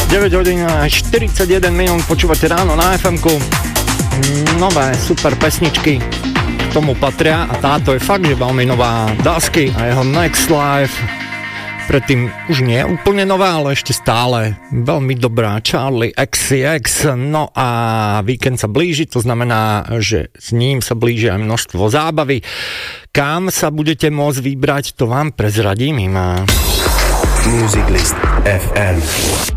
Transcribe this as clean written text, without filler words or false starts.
9 hodín a 41 minút počúvate ráno na FM-ku. Nové super pesničky k tomu patria a táto je fakt, že veľmi nová. Dusky a jeho Next Life. Predtým už nie úplne nová, ale ešte stále veľmi dobrá. Charlie XCX. No a víkend sa blíži, to znamená, že s ním sa blíži aj množstvo zábavy. Kam sa budete môcť vybrať, to vám prezradím. Music List FM.